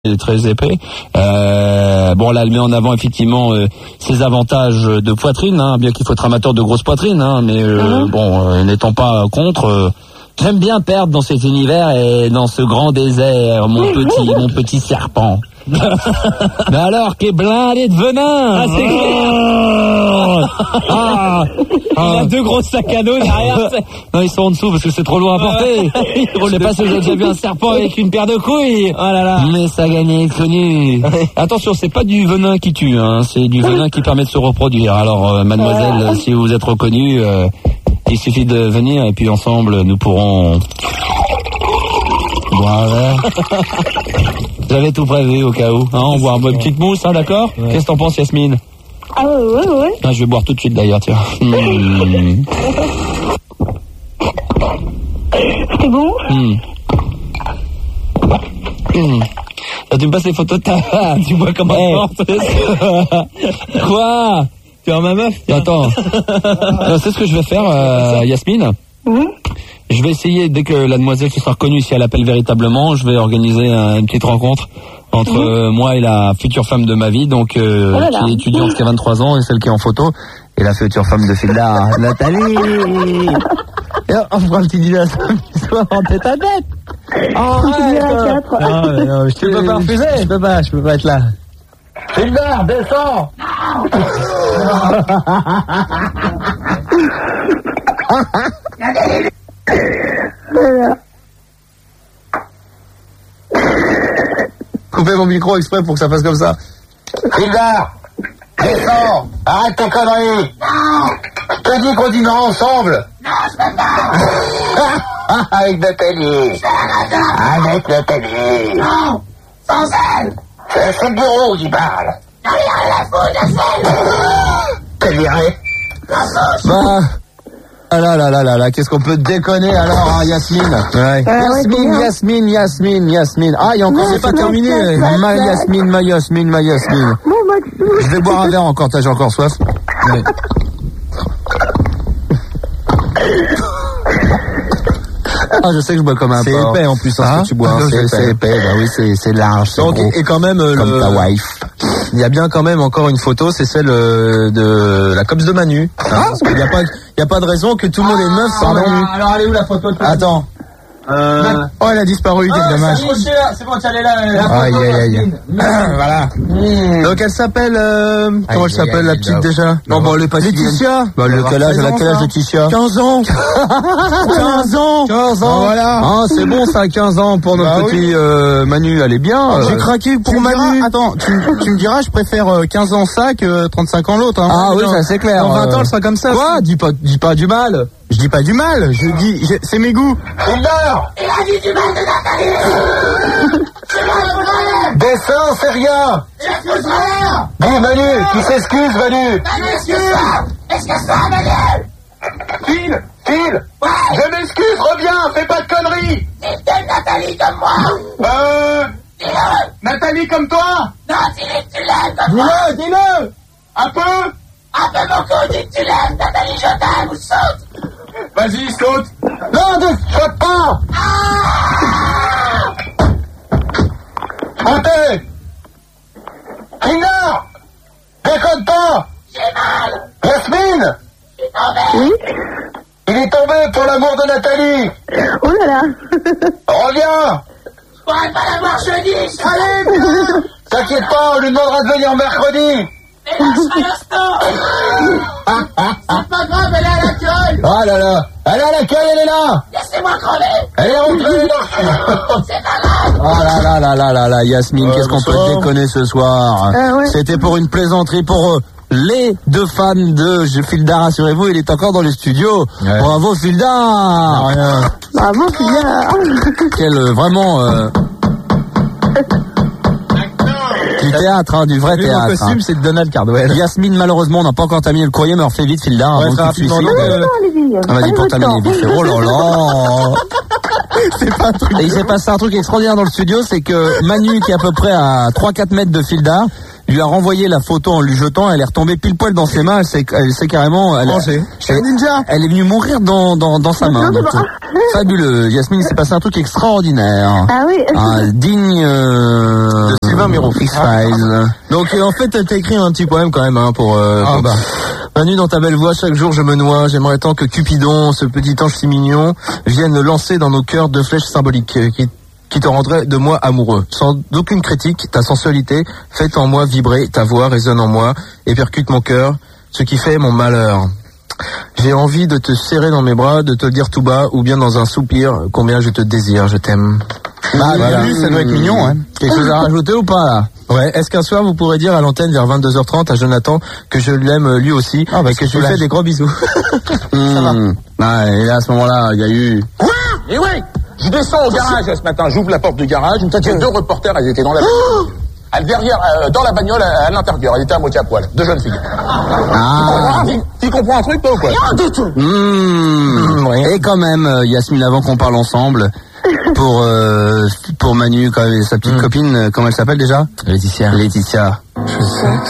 très épais. Bon, là, elle met en avant effectivement ses avantages de poitrine, hein, bien qu'il faut être amateur de grosse poitrine, hein, mais bon, n'étant pas contre, j'aime bien perdre dans cet univers et dans ce grand désert, mon petit serpent. Mais alors, qu'est blindé de venin. Ah, c'est clair. Il a deux gros sacs à dos derrière. Non, ils sont en dessous parce que c'est trop loin à porter. Je sais pas si j'ai déjà vu un serpent avec une paire de couilles. Oh là là. Mais ça gagne connu. Attention, c'est pas du venin qui tue, hein, c'est du venin qui permet de se reproduire. Alors, mademoiselle, si vous êtes reconnue, il suffit de venir et puis ensemble, nous pourrons boire un verre. J'avais tout prévu au cas où. Hein, on boit une petite mousse, hein, d'accord? Qu'est-ce que t'en penses, Yasmine? Ah ouais. Ah, je vais boire tout de suite d'ailleurs, tiens. C'est bon? Là, tu me passes les photos de ta... tu bois comme un porte. Quoi? Tu es ma meuf? Attends. C'est ce que je vais faire, Yasmine. Je vais essayer, dès que la demoiselle qui sera reconnue, si elle appelle véritablement, je vais organiser une petite rencontre entre moi et la future femme de ma vie, donc qui est étudiante, qui a 23 ans, et celle qui est en photo, et la future femme de Filda, Nathalie. Et on fera un petit dîner à soir en tête à tête. Non, tu peux pas refuser. Je peux pas être là. Filda, descends. Coupez mon micro exprès pour que ça fasse comme ça. Hilda, descends, arrête tes conneries. Non. Je te dis qu'on dînera ensemble. Non, je peux pas. Avec Nathalie. Avec Nathalie. Non, sans elle. C'est le bureau qui parle. Non, il y a la faute à celle. T'es viré. Bah... Ah là, qu'est-ce qu'on peut déconner alors, hein, Yasmine? Ouais. Yasmine. Ah, il y a encore, c'est pas terminé. Ma Yasmine. Je vais boire un verre encore, j'ai encore soif. Ouais. Ah, je sais que je bois comme un porc. C'est épais en plus, ce que tu bois. C'est épais, bah oui, c'est large. Donc, et quand même, comme ta wife. Il y a bien quand même encore une photo, c'est celle de la copse de Manu. Parce qu'il y a pas de raison que tout le monde est meuf sans Manu. Alors, elle est où la photo de Attends. Oh, elle a disparu, quel dommage. C'est bon, elle est là. Aïe. Voilà. Donc elle s'appelle comment elle s'appelle la petite déjà? Non, bon, elle est pas Laetitia. Bah, quel âge de Laetitia? 15 ans. 15 ans. Voilà. Ah, c'est bon ça, 15 ans pour notre petit Manu, elle est bien. J'ai craqué pour Manu. Attends, tu me diras, je préfère 15 ans ça que 35 ans l'autre. Hein. Ah oui, ça c'est clair. Dans 20 ans, elle sera comme ça. Quoi? Dis pas du mal. Je dis pas du mal, c'est mes goûts. Il a dit du mal de Nathalie. C'est moi le problème. Descends, c'est rien. Excuse-moi. Dis Manu, tu s'excuses Manu. Excuse-toi Manu. Phil. Ouais. Je m'excuse, reviens, fais pas de conneries. C'est de Nathalie comme moi. Dis-le. Nathalie comme toi. Non, dis-le que tu l'aimes comme moi. Dis-le. Un peu beaucoup, dis que tu l'aimes, Nathalie, je t'aime ou saute. Vas-y, saute. Non, ne saute pas. Montez. Hilda, déconne pas. J'ai mal. Yasmine. Oui. Il est tombé pour l'amour de Nathalie. Oh là là. Reviens. Je pourrais pas l'avoir jeudi. Allez, viens. T'inquiète pas, on lui demandera de venir mercredi. Mais là, je serai l'instant. C'est pas grave, elle est à l'accueil. Oh là là. Elle est à l'accueil, elle est là. Laissez-moi crever. Elle est rentrée là. C'est pas grave. Oh là, Yasmine, qu'est-ce qu'on peut déconner ce soir? C'était pour une plaisanterie pour les deux fans de Filda, rassurez-vous, il est encore dans les studios. Ouais. Bravo Filda. Bravo Filda. Quel vraiment... Du théâtre, hein, du vrai théâtre. Le costume, c'est de Donald Cardwell. Yasmine, malheureusement, on n'a pas encore terminé le courrier, mais on fait vite, Filda. Ouais, très rapidement. Vas-y, pour terminer vite. Oh là là. C'est pas un truc. Et il s'est passé un truc extraordinaire dans le studio, c'est que Manu, qui est à peu près à 3-4 mètres de Filda, lui a renvoyé la photo en lui jetant, elle est retombée pile poil dans ses mains, elle s'est carrément, elle est venue mourir dans sa main. Donc, fabuleux. Yasmine, il s'est passé un truc extraordinaire. Ah oui. Digne de Sylvain Miro, X-Files. Donc en fait, t'as écrit un petit poème quand même pour Manu, dans ta belle voix, chaque jour je me noie, j'aimerais tant que Cupidon, ce petit ange si mignon, vienne lancer dans nos cœurs 2 flèches symboliques qui te rendraient de moi amoureux. Sans aucune critique, ta sensualité fait en moi vibrer, ta voix résonne en moi et percute mon cœur, ce qui fait mon malheur. J'ai envie de te serrer dans mes bras, de te le dire tout bas, ou bien dans un soupir, combien je te désire, je t'aime. Voilà. Ça doit être mignon, hein. Quelque chose à rajouter ou pas, là? Ouais. Est-ce qu'un soir vous pourrez dire à l'antenne vers 22h30 à Jonathan que je l'aime lui aussi et que je lui fais des gros bisous? Ça va. Et là, à ce moment-là, il y a eu... Quoi? Et ouais, je descends au garage ce matin, j'ouvre la porte du garage, il y a 2 reporters, elles étaient dans la bagnole. Derrière, dans la bagnole, à l'intérieur, elles étaient à moitié à poil. 2 jeunes filles. Tu comprends un truc, toi, ou quoi? Non, du tout. Et quand même, Yasmine, avant qu'on parle ensemble, pour Manu, quand même, sa petite copine, comment elle s'appelle déjà? Laetitia. Je sais que